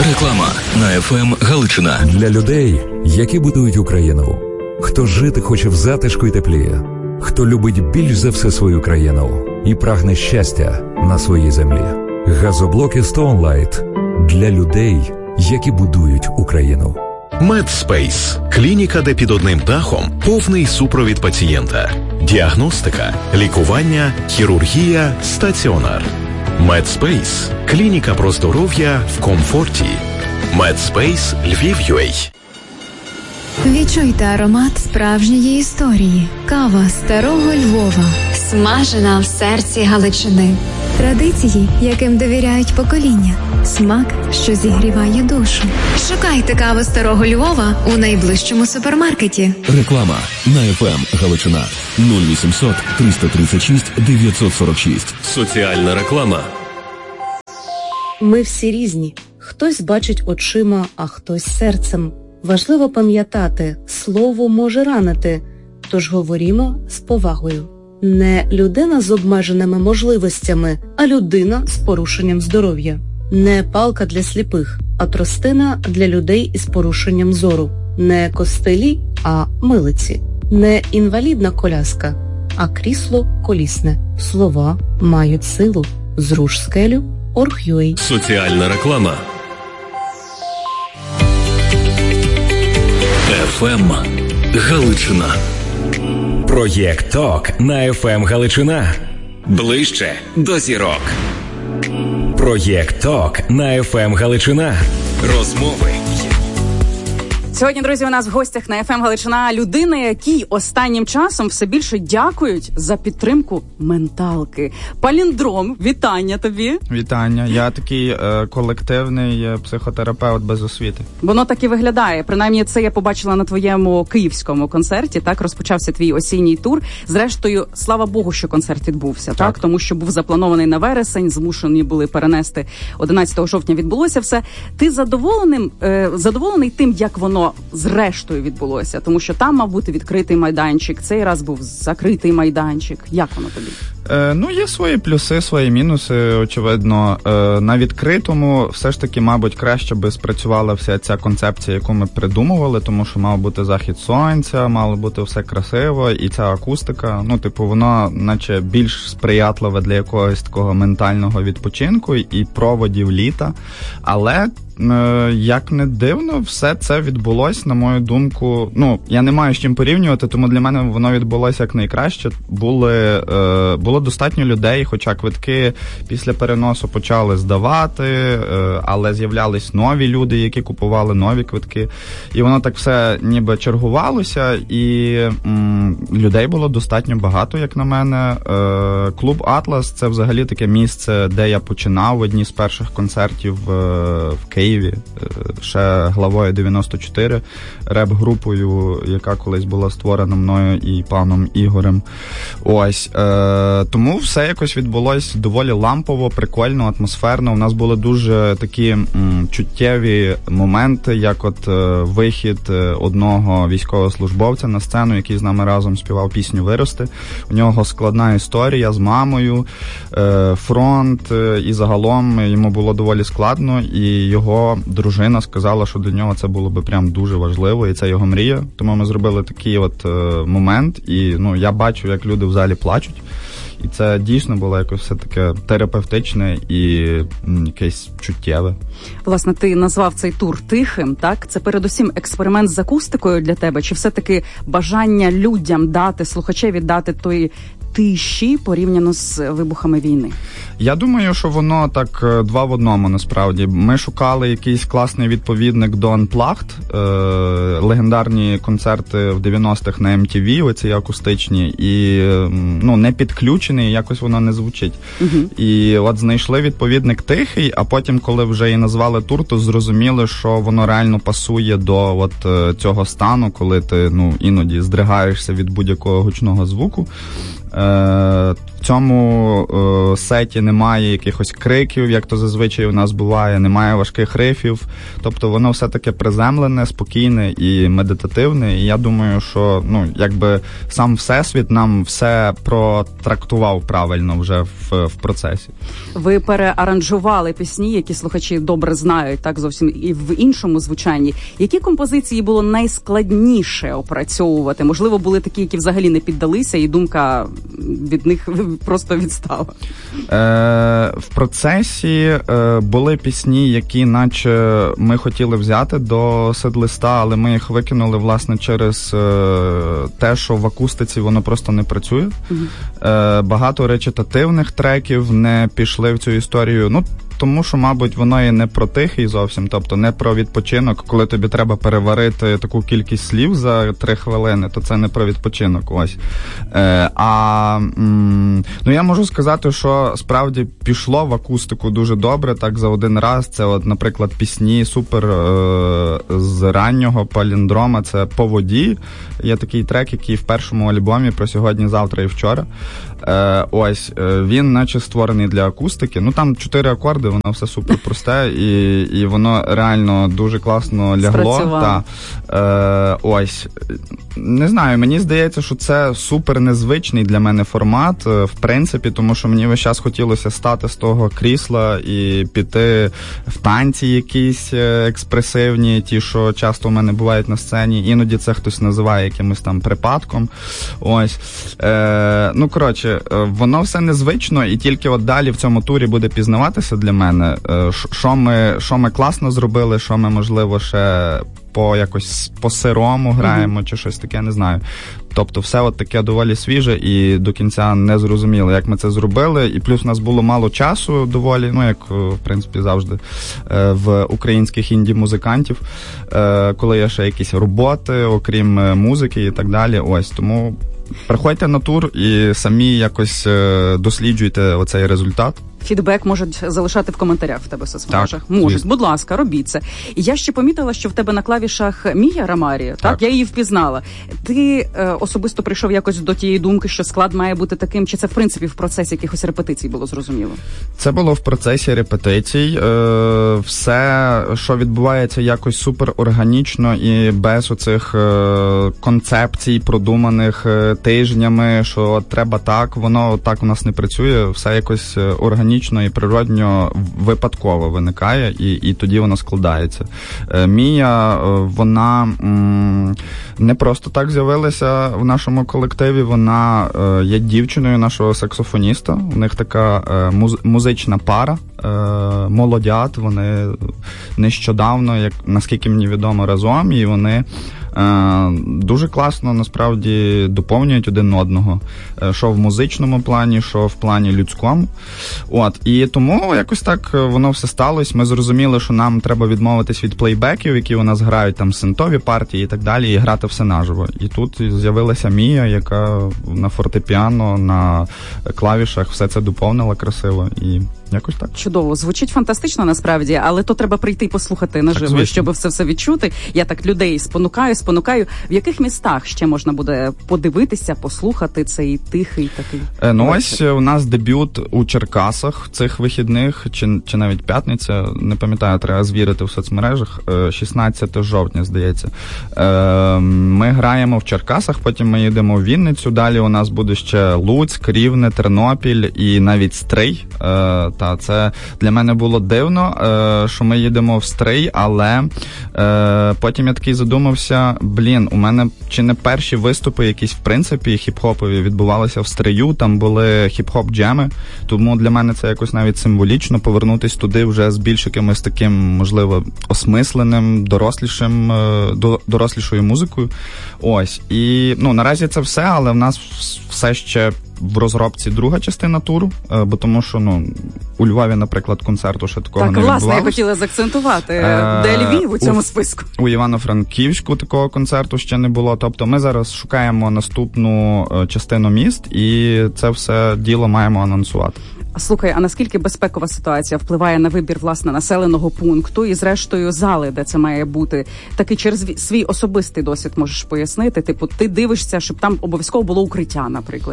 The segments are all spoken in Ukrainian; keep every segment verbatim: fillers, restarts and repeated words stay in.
Реклама на еф ем Галичина. Для людей, які будують Україну. Хто жити хоче в затишку й теплі. Хто любить більш за все свою країну і прагне щастя на своїй землі. Газоблоки Stoneline для людей, які будують Україну. Медспейс – клініка, де під одним дахом повний супровід пацієнта. Діагностика, лікування, хірургія, стаціонар. Медспейс – клініка про здоров'я в комфорті. Медспейс Львів.ua. Відчуйте аромат справжньої історії. Кава старого Львова. Смажена в серці Галичини. Традиції, яким довіряють покоління. Смак, що зігріває душу. Шукайте каву старого Львова у найближчому супермаркеті. Реклама на еф ем Галичина. нуль вісімсот триста тридцять шість дев'ятсот сорок шість. Соціальна реклама. Ми всі різні. Хтось бачить очима, а хтось серцем. Важливо пам'ятати, слово може ранити, тож говорімо з повагою. Не людина з обмеженими можливостями, а людина з порушенням здоров'я. Не палка для сліпих, а тростина для людей із порушенням зору. Не костилі, а милиці. Не інвалідна коляска, а крісло колісне. Слова мають силу. Зруш скелю. Орг.ua. Соціальна реклама. еф ем Галичина. Проєкт ТОК на еф ем Галичина. Ближче до зірок. Проєкт ТОК на еф ем Галичина. Розмови. Сьогодні, друзі, у нас в гостях на еф ем Галичина людина, якій останнім часом все більше дякують за підтримку менталки. Паліндром, вітання тобі. Вітання. Я такий е, колективний психотерапевт без освіти. Воно так і виглядає. Принаймні, це я побачила на твоєму київському концерті. Так, розпочався твій осінній тур. Зрештою, слава Богу, що концерт відбувся. Так, так? Тому що був запланований на вересень, змушені були перенести. одинадцятого жовтня відбулося все. Ти задоволеним, е, задоволений тим, як воно зрештою відбулося, тому що там мав бути відкритий майданчик, цей раз був закритий майданчик. Як воно тобі? Е, ну, є свої плюси, свої мінуси, очевидно. Е, на відкритому все ж таки, мабуть, краще би спрацювала вся ця концепція, яку ми придумували, тому що мав бути захід сонця, мало бути все красиво, і ця акустика, ну, типу, воно наче більш сприятливе для якогось такого ментального відпочинку і проводів літа. Але як не дивно, все це відбулось, на мою думку, ну, я не маю з чим порівнювати, тому для мене воно відбулося як найкраще. Були, е, було достатньо людей, хоча квитки після переносу почали здавати, е, але з'являлись нові люди, які купували нові квитки. І воно так все ніби чергувалося, і м, людей було достатньо багато, як на мене. Е, клуб «Атлас» – це взагалі таке місце, де я починав одні з перших концертів е, в Києві. Ще главою дев'яносто чотири, реп-групою, яка колись була створена мною і паном Ігорем. Ось. Е, тому все якось відбулось доволі лампово, прикольно, атмосферно. У нас були дуже такі м, чуттєві моменти, як от е, вихід одного військовослужбовця на сцену, який з нами разом співав пісню «Вирости». У нього складна історія з мамою, е, фронт, е, і загалом йому було доволі складно, і його дружина сказала, що для нього це було би прям дуже важливо, і це його мрія. Тому ми зробили такий от е, момент, і ну, я бачу, як люди в залі плачуть. І це дійсно було якось все таке терапевтичне і м, якесь чуттєве. Власне, ти назвав цей тур тихим, так? Це передусім експеримент з акустикою для тебе? Чи все-таки бажання людям дати, слухачеві дати той тиші порівняно з вибухами війни? Я думаю, що воно так два в одному, насправді. Ми шукали якийсь класний відповідник до Unplugged, е- легендарні концерти в дев'яностих на ем ті ві, оці акустичні, і ну, не підключений, якось воно не звучить. Uh-huh. І от знайшли відповідник тихий, а потім, коли вже і назвали тур, то зрозуміли, що воно реально пасує до от цього стану, коли ти ну, іноді здригаєшся від будь-якого гучного звуку. В цьому сеті немає якихось криків, як то зазвичай у нас буває, немає важких рифів. Тобто воно все таке приземлене, спокійне і медитативне. І я думаю, що ну, якби сам Всесвіт нам все протрактував правильно вже в, в процесі. Ви переаранжували пісні, які слухачі добре знають, так зовсім і в іншому звучанні. Які композиції було найскладніше опрацьовувати? Можливо, були такі, які взагалі не піддалися, і думка від них просто відстала? Е, в процесі е, були пісні, які наче ми хотіли взяти до сет-листа, але ми їх викинули, власне, через е, те, що в акустиці воно просто не працює. Угу. Е, багато речитативних треків не пішли в цю історію. Ну, тому що, мабуть, воно і не про тихий зовсім, тобто не про відпочинок. Коли тобі треба переварити таку кількість слів за три хвилини, то це не про відпочинок. Ось. Е, а м, ну я можу сказати, що справді пішло в акустику дуже добре, так за один раз. Це, от, наприклад, пісні супер е, з раннього паліндрома, це «По воді». Є такий трек, який в першому альбомі про сьогодні, завтра і вчора. Е, ось, е, він наче створений для акустики. Ну, там чотири акорди, воно все супер просте, і, і воно реально дуже класно лягло. Та, е, ось. Не знаю, мені здається, що це супер незвичний для мене формат, в принципі, тому що мені весь час хотілося стати з того крісла і піти в танці якісь експресивні, ті, що часто в мене бувають на сцені. Іноді це хтось називає якимось там припадком. Ось. Е, ну, коротше, воно все незвично, і тільки от далі в цьому турі буде пізнаватися для мене, що ми, що ми класно зробили, що ми, можливо, ще по якось по-сирому граємо, mm-hmm. чи щось таке, не знаю. Тобто все от таке доволі свіже і до кінця не зрозуміло, як ми це зробили. І плюс у нас було мало часу доволі, ну, як, в принципі, завжди, в українських інді-музикантів, коли є ще якісь роботи, окрім музики і так далі. Ось, тому приходьте на тур і самі якось досліджуйте оцей результат. Фідбек можуть залишати в коментарях в тебе в соцмережах. Так, можуть, звісно. Будь ласка, робіть це. І я ще помітила, що в тебе на клавішах Мія Рамарі, так? так? Я її впізнала. Ти е, особисто прийшов якось до тієї думки, що склад має бути таким, чи це, в принципі, в процесі якихось репетицій було зрозуміло? Це було в процесі репетицій. Е, все, що відбувається якось супер органічно і без оцих е, концепцій, продуманих е, тижнями, що треба так, воно так у нас не працює. Все якось органічно і природньо випадково виникає, і, і тоді воно складається. Мія, вона м, не просто так з'явилася в нашому колективі, вона е, є дівчиною нашого саксофоніста, у них така е, муз, музична пара, е, молодят, вони нещодавно, як, наскільки мені відомо, разом, і вони дуже класно, насправді, доповнюють один одного. Що в музичному плані, що в плані людському. От. І тому якось так воно все сталося. Ми зрозуміли, що нам треба відмовитись від плейбеків, які у нас грають там синтові партії і так далі, і грати все наживо. І тут з'явилася Мія, яка на фортепіано, на клавішах все це доповнила красиво. І якось так. Чудово. Звучить фантастично, насправді, але то треба прийти і послухати наживо, щоб все все відчути. Я так людей спонукаю, спонукаю. В яких містах ще можна буде подивитися, послухати цей тихий такий? Е, ну ось у нас дебют у Черкасах цих вихідних, чи, чи навіть п'ятниця, не пам'ятаю, треба звірити в соцмережах, шістнадцятого жовтня, здається. Е, ми граємо в Черкасах, потім ми їдемо в Вінницю, далі у нас буде ще Луцьк, Рівне, Тернопіль і навіть Стрий. Е, Та, це для мене було дивно, е, що ми їдемо в Стрий, але е, потім я такий задумався, блін, у мене чи не перші виступи якісь, в принципі, хіп-хопові відбувалися в Стрию, там були хіп-хоп-джеми, тому для мене це якось навіть символічно повернутись туди вже з більш якимось таким, можливо, осмисленим, дорослішим, е, до, дорослішою музикою. Ось. І, ну, наразі це все, але в нас все ще в розробці друга частина туру, бо тому що, ну, у Львові, наприклад, концерту ще такого так, не відбувалося. Так, власне, я хотіла заакцентувати, е- де Львів у цьому у, списку. У Івано-Франківську такого концерту ще не було, тобто ми зараз шукаємо наступну частину міст, і це все діло маємо анонсувати. Слухай, а наскільки безпекова ситуація впливає на вибір, власне, населеного пункту і, зрештою, зали, де це має бути? Таки через свій особистий досвід можеш пояснити? Типу, ти дивишся, щоб там обов'язково було укриття, наприклад, чи як mm-hmm. це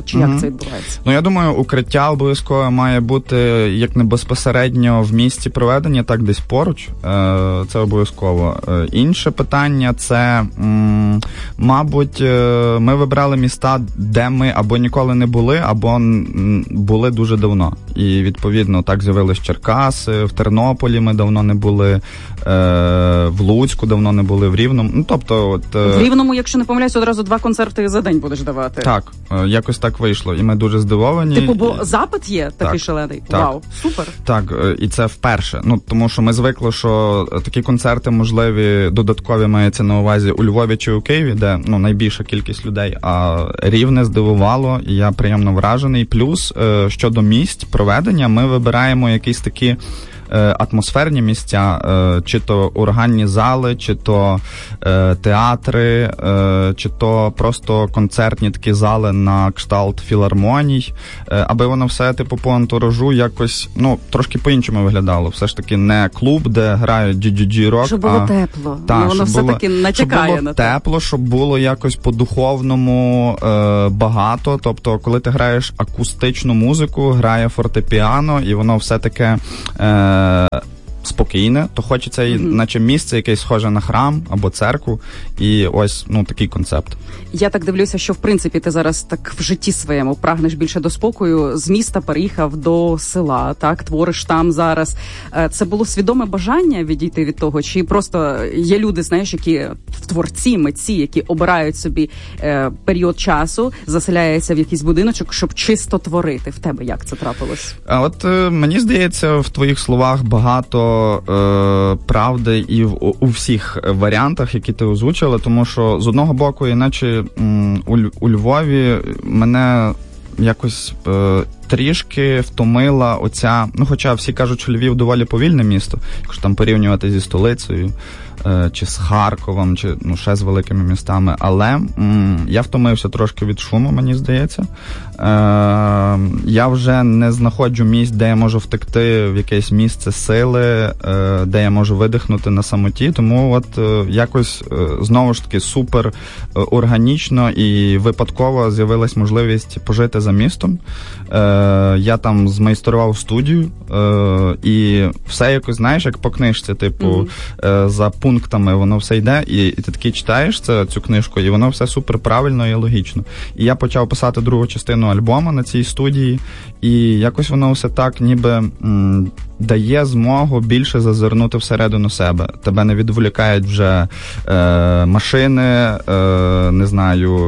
відбувається? Ну, я думаю, укриття обов'язково має бути як не безпосередньо в місці проведення, так десь поруч. Це обов'язково. Інше питання – це, мабуть, ми вибрали міста, де ми або ніколи не були, або були дуже давно. І, відповідно, так з'явились Черкаси, в Тернополі ми давно не були, в Луцьку давно не були, в Рівному. Ну, тобто, от, в Рівному, якщо не помиляюсь, одразу два концерти за день будеш давати. Так, якось так вийшло. І ми дуже здивовані. Типу, бо запит є такий так, шалений? Так. Вау, супер. Так, і це вперше. Ну, тому що ми звикли, що такі концерти можливі, додаткові мається на увазі у Львові чи у Києві, де, ну, найбільша кількість людей, а Рівне здивувало, і я приємно вражений. Плюс, щодо місць проведення, ми вибираємо якісь такі атмосферні місця, чи то органні зали, чи то театри, чи то просто концертні такі зали на кшталт філармоній, аби воно все, типу, по антуражу якось, ну, трошки по-іншому виглядало. Все ж таки не клуб, де грають джі-джі-джі-рок, щоб було а... тепло. Та, воно все-таки натякає щоб було на те. тепло, щоб було якось по-духовному е, багато. Тобто, коли ти граєш акустичну музику, грає фортепіано, і воно все таке е, спокійне, то хочеться, mm-hmm. наче місце якесь схоже на храм або церкву, і ось, ну, такий концепт. Я так дивлюся, що в принципі ти зараз так в житті своєму прагнеш більше до спокою, з міста переїхав до села, так, твориш там зараз. Це було свідоме бажання відійти від того, чи просто є люди, знаєш, які творці, митці, які обирають собі е, період часу, заселяються в якийсь будиночок, щоб чисто творити. В тебе як це трапилось? А от е, мені здається, в твоїх словах багато е, правди і в, у всіх варіантах, які ти озвучила, тому що з одного боку, іначе м, у, у Львові мене якось е, трішки втомила оця, ну, хоча всі кажуть, що Львів доволі повільне місто, якщо там порівнювати зі столицею, е, чи з Харковом, чи, ну, ще з великими містами, але м, я втомився трошки від шуму, мені здається. Е, я вже не знаходжу місць, де я можу втекти в якесь місце сили, е, де я можу видихнути на самоті, тому от е, якось е, знову ж таки супер е, органічно і випадково з'явилась можливість пожити за містом. Е, я там змайстрував студію, е, і все якось, знаєш, як по книжці, типу, mm-hmm. е, за пунктами воно все йде, і, і ти такий читаєш це, цю книжку, і воно все супер правильно і логічно. І я почав писати другу частину альбому на цій студії, і якось воно все так ніби м, дає змогу більше зазирнути всередину себе. Тебе не відволікають вже е, машини, е, не знаю,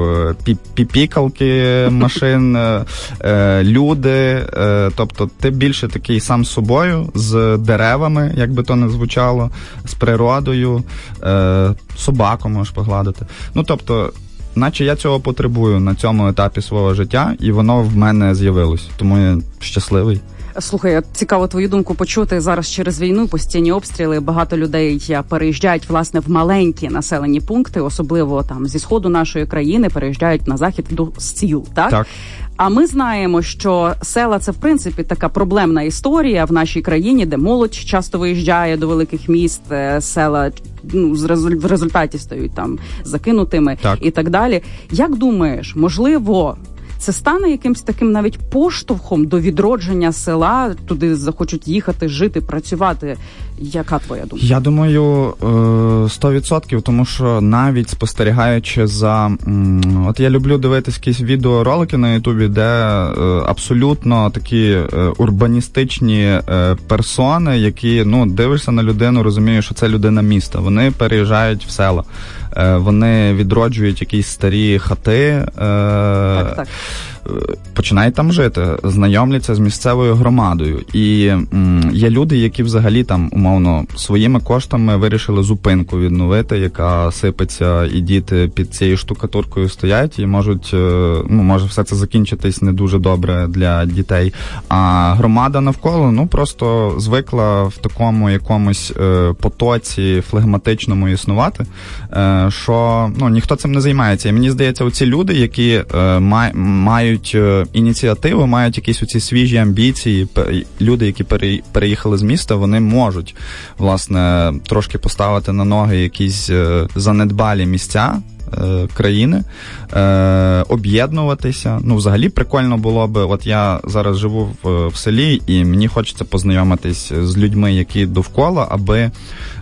піпікалки машин, е, люди, е, тобто ти більше такий сам з собою, з деревами, як би то не звучало, з природою, е, собаку можеш погладити. Ну, тобто, наче я цього потребую на цьому етапі свого життя, і воно в мене з'явилось. Тому я щасливий. Слухай, цікаво твою думку почути. Зараз через війну, постійні обстріли, багато людей переїжджають, власне, в маленькі населені пункти, особливо там зі сходу нашої країни, переїжджають на захід до сіл, так? Так. А ми знаємо, що села – це, в принципі, така проблемна історія в нашій країні, де молодь часто виїжджає до великих міст, села, ну, в результаті стають там закинутими, так, і так далі. Як думаєш, можливо, це стане якимось таким навіть поштовхом до відродження села, туди захочуть їхати, жити, працювати? Яка твоя думка? Я думаю, сто відсотків, тому що навіть спостерігаючи за... От я люблю дивитись якісь відеоролики на Ютубі, де абсолютно такі урбаністичні персони, які, ну, дивишся на людину, розумієш, що це людина міста. Вони переїжджають в села. Вони відроджують якісь старі хати, так, так. починають там жити, знайомляться з місцевою громадою. І м, є люди, які взагалі там, умовно, своїми коштами вирішили зупинку відновити, яка сипеться, і діти під цією штукатуркою стоять, і можуть, ну, може все це закінчитись не дуже добре для дітей. А громада навколо, ну, просто звикла в такому якомусь е, потоці флегматичному існувати, е, що, ну, ніхто цим не займається. І мені здається, оці люди, які е, май, мають е, ініціативу, мають якісь оці свіжі амбіції, люди, які пере, переїхали з міста, вони можуть, власне, трошки поставити на ноги якісь е, занедбалі місця, е, країни, е, об'єднуватися. Ну, взагалі прикольно було би, от я зараз живу в, в селі, і мені хочеться познайомитись з людьми, які довкола, аби,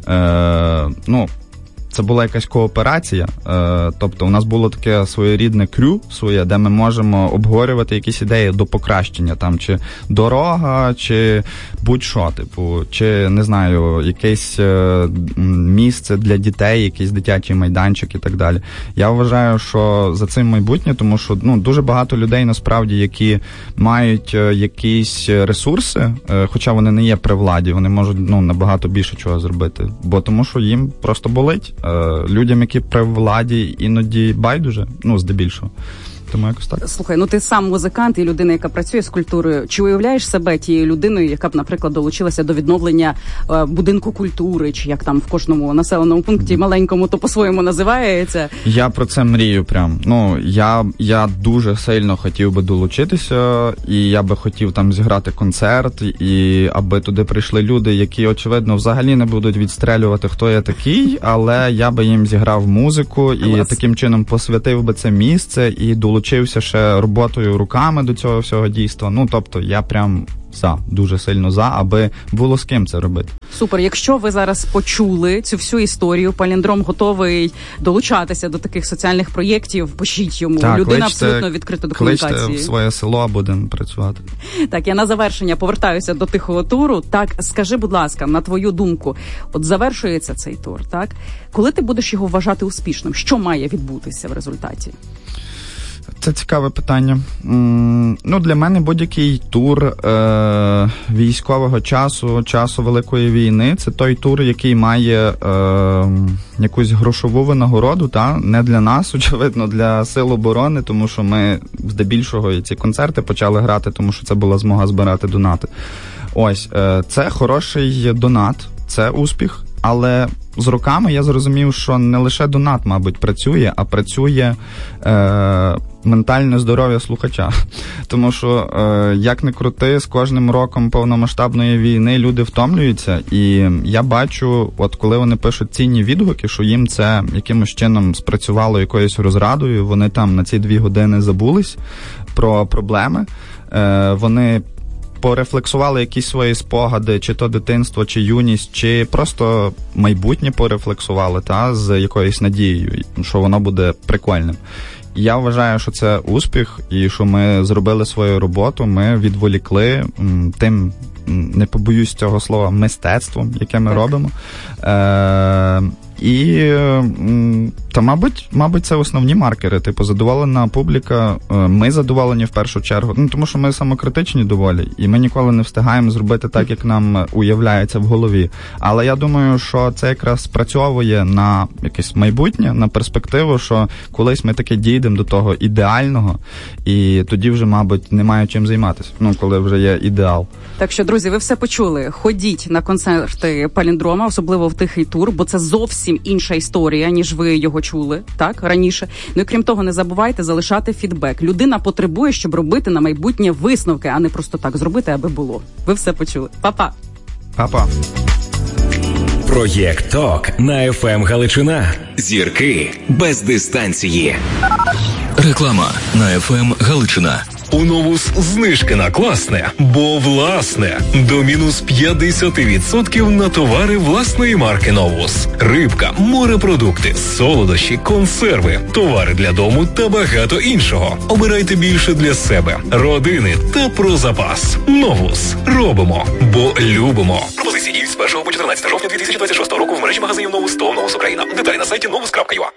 е, ну, це була якась кооперація, е, тобто у нас було таке своєрідне крю своє, де ми можемо обговорювати якісь ідеї до покращення, там, чи дорога, чи будь-що, типу, чи, не знаю, якесь е, місце для дітей, якийсь дитячий майданчик і так далі. Я вважаю, що за цим майбутнє, тому що, ну, дуже багато людей, насправді, які мають е, якісь ресурси, е, хоча вони не є при владі, вони можуть, ну, набагато більше чого зробити, бо тому що їм просто болить. Людям, які при владі, іноді байдуже, ну, здебільшого. Тому якось так. Слухай, ну ти сам музикант і людина, яка працює з культурою. Чи уявляєш себе тією людиною, яка б, наприклад, долучилася до відновлення е, будинку культури, чи як там в кожному населеному пункті маленькому, то по-своєму називається? Я про це мрію прям. Ну, я, я дуже сильно хотів би долучитися, і я би хотів там зіграти концерт, і аби туди прийшли люди, які, очевидно, взагалі не будуть відстрелювати, хто я такий, але я би їм зіграв музику і Клас. Таким чином посвятив би це місце і долучився Долучився ще роботою руками до цього всього дійства. Ну, тобто, я прям за, дуже сильно за, аби було з ким це робити. Супер. Якщо ви зараз почули цю всю історію, Паліндром готовий долучатися до таких соціальних проєктів, пишіть йому. Так, людина кличте, абсолютно відкрита до комунікації. Кличте в своє село, будемо працювати. Так, я на завершення повертаюся до тихого туру. Так, скажи, будь ласка, на твою думку, от завершується цей тур, так? Коли ти будеш його вважати успішним? Що має відбутися в результаті? Це цікаве питання. Ну, для мене будь-який тур е, військового часу, часу Великої війни, це той тур, який має е, якусь грошову винагороду, та? Не для нас, очевидно, для Сил оборони, тому що ми здебільшого і ці концерти почали грати, тому що це була змога збирати донати. Ось, е, це хороший донат, це успіх, але з роками я зрозумів, що не лише донат, мабуть, працює, а працює е, ментальне здоров'я слухача. Тому що, е, як не крути, з кожним роком повномасштабної війни люди втомлюються, і я бачу, от коли вони пишуть цінні відгуки, що їм це якимось чином спрацювало якоюсь розрадою, вони там на ці дві години забулись про проблеми, е, вони порефлексували якісь свої спогади, чи то дитинство, чи юність, чи просто майбутнє порефлексували, та, з якоюсь надією, що воно буде прикольним. Я вважаю, що це успіх, і що ми зробили свою роботу, ми відволікли м, тим, не побоюсь цього слова, мистецтвом, яке ми так. робимо. Е- І, та, мабуть, мабуть, це основні маркери. Типу, задоволена публіка, ми задоволені в першу чергу, ну, тому що ми самокритичні доволі, і ми ніколи не встигаємо зробити так, як нам уявляється в голові. Але я думаю, що це якраз спрацьовує на якесь майбутнє, на перспективу, що колись ми таки дійдемо до того ідеального, і тоді вже, мабуть, немає чим займатися, ну, коли вже є ідеал. Так що, друзі, ви все почули. Ходіть на концерти Паліндрома, особливо в тихий тур, бо це зовсім інша історія, ніж ви його чули, так, раніше. Ну і крім того, не забувайте залишати фідбек. Людина потребує, щоб робити на майбутнє висновки, а не просто так зробити, аби було. Ви все почули. Па-па. Па-па. Проєкт ТОК на еф ем Галичина. Зірки без дистанції. Реклама на еф ем Галичина. У Новус знижки на класне, бо власне. До мінус п'ятдесят відсотків на товари власної марки Новус. Рибка, морепродукти, солодощі, консерви, товари для дому та багато іншого. Обирайте більше для себе, родини та про запас. Новус. Робимо, бо любимо. Пропозиції діють з першого по чотирнадцяте жовтня дві тисячі двадцять шостого року в мережі магазинів Новус та Новус Україна. Деталі на сайті новус крапка ю а.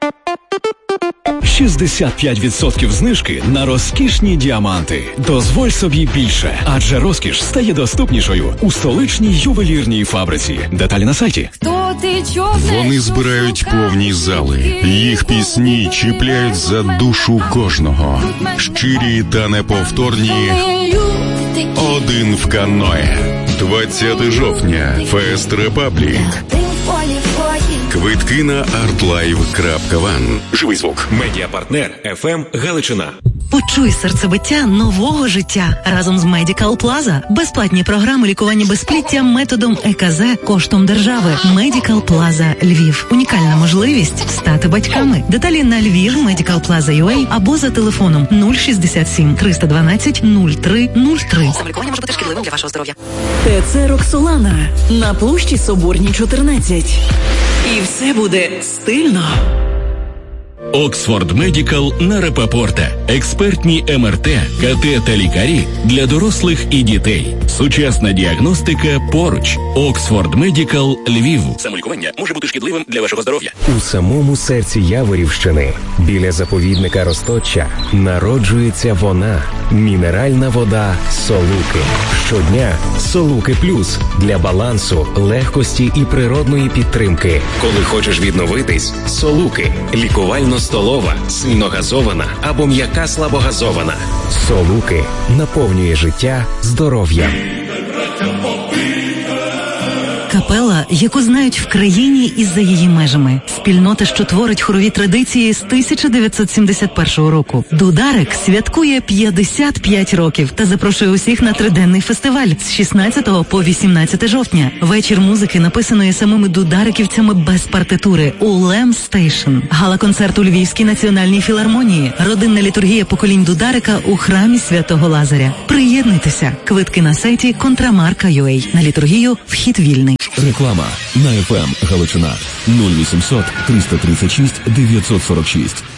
шістдесят п'ять відсотків знижки на розкішні діаманти. Дозволь собі більше, адже розкіш стає доступнішою у столичній ювелірній фабриці. Деталі на сайті. Вони збирають повні зали. Їх пісні чіпляють за душу кожного. Щирі та неповторні. Один в каное. двадцятого жовтня. Фест Репаблік. Квитки на артлайв крапка ван. Живий звук. Медіапартнер еф ем Галичина. Почуй серцебиття нового життя разом з Medical Plaza. Безплатні програми лікування безпліття методом е ка зет коштом держави. Medical Plaza Львів. Унікальна можливість стати батьками. Деталі на Львів Medical Plaza ю а або за телефоном нуль шістдесят сім триста дванадцять нуль три нуль три. Самолікування може бути шкідливим для вашого здоров'я. ТЦ Роксолана на площі Соборній чотирнадцять. І все буде стильно. Оксфорд Медикал на Рапопорта. Експертні ем ер те, ка те та лікарі для дорослих і дітей. Сучасна діагностика поруч. Оксфорд Медикал Львів. Самолікування може бути шкідливим для вашого здоров'я. У самому серці Яворівщини, біля заповідника Росточчя, народжується вона. Мінеральна вода Солуки. Щодня Солуки Плюс для балансу, легкості і природної підтримки. Коли хочеш відновитись, Солуки. Лікувально-столова, сильногазована або м'яка слабогазована. Солуки наповнює життя здоров'ям. Капела, яку знають в країні і за її межами. Спільнота, що творить хорові традиції з тисяча дев'ятсот сімдесят першого року. Дударик святкує п'ятдесят п'ять років та запрошує усіх на триденний фестиваль з шістнадцятого по вісімнадцяте жовтня. Вечір музики, написаної самими дудариківцями без партитури у Лем Стейшн. Гала-концерт у Львівській національній філармонії. Родинна літургія поколінь дударика у храмі Святого Лазаря. Приєднуйтеся. Квитки на сайті контрамарка крапка ю а. На літургію вхід вільний. Реклама на еф ем Галичина нуль вісімсот триста тридцять шість дев'ятсот сорок шість.